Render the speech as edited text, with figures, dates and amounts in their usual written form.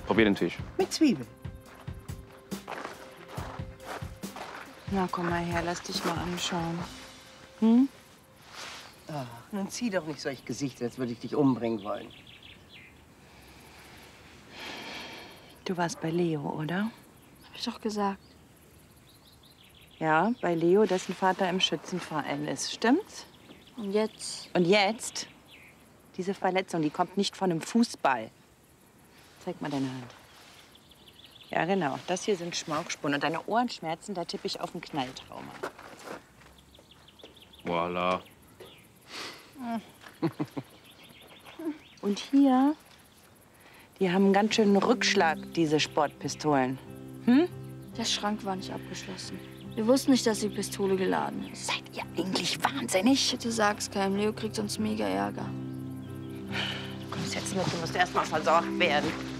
Probier den Tisch. Mit Zwiebeln. Na, komm mal her, lass dich mal anschauen. Hm? Ah, nun zieh doch nicht solch Gesichter, als würde ich dich umbringen wollen. Du warst bei Leo, oder? Hab ich doch gesagt. Ja, bei Leo, dessen Vater im Schützenverein ist. Stimmt's? Und jetzt? Und jetzt? Diese Verletzung, die kommt nicht von einem Fußball. Zeig mal deine Hand. Ja, genau. Das hier sind Schmauchspuren. Und deine Ohrenschmerzen, da tippe ich auf ein Knalltrauma. Voila. Und hier, die haben einen ganz schönen Rückschlag, diese Sportpistolen. Hm? Der Schrank war nicht abgeschlossen. Wir wussten nicht, dass die Pistole geladen ist. Seid ihr eigentlich wahnsinnig? Bitte sag's keinem. Leo kriegt sonst mega Ärger. Du kommst jetzt mit, du musst erst mal versorgt werden.